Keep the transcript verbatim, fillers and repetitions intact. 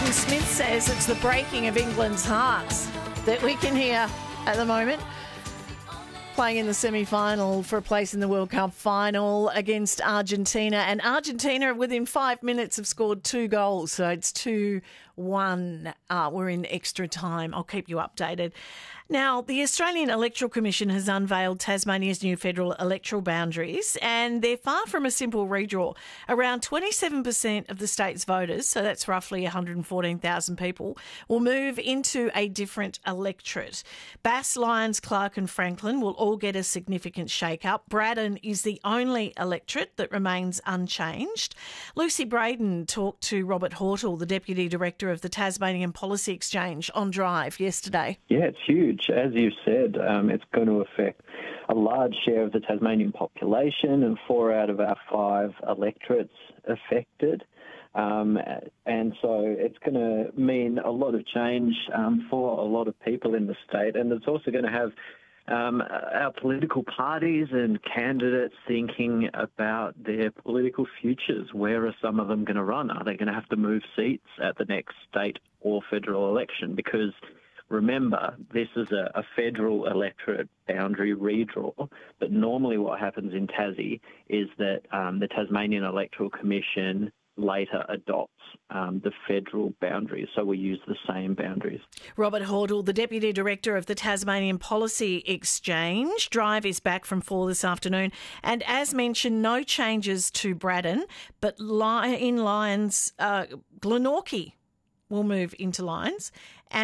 John Smith says it's the breaking of England's hearts that we can hear at the moment. Playing in the semi-final for a place in the World Cup final against Argentina. And Argentina, within five minutes, have scored two goals. So it's two one. Uh, we're in extra time. I'll keep you updated. Now, the Australian Electoral Commission has unveiled Tasmania's new federal electoral boundaries, and they're far from a simple redraw. Around twenty-seven percent of the state's voters, so that's roughly one hundred fourteen thousand people, will move into a different electorate. Bass, Lyons, Clark and Franklin will all get a significant shake-up. Braddon is the only electorate that remains unchanged. Lucy Braden talked to Robert Hortle, the Deputy Director of the Tasmanian Policy Exchange, on Drive yesterday. Yeah, it's huge. As you said, um, it's going to affect a large share of the Tasmanian population and four out of our five electorates affected. Um, and so it's going to mean a lot of change um, for a lot of people in the state. And it's also going to have um, our political parties and candidates thinking about their political futures. Where are some of them going to run? Are they going to have to move seats at the next state or federal election? Because remember, this is a, a federal electorate boundary redraw, but normally what happens in Tassie is that um, the Tasmanian Electoral Commission later adopts um, the federal boundaries, so we use the same boundaries. Robert Hortle, the Deputy Director of the Tasmanian Policy Exchange. Drive is back from four this afternoon, and as mentioned, no changes to Braddon, but in Lyons, uh, Glenorchy will move into Lyons. And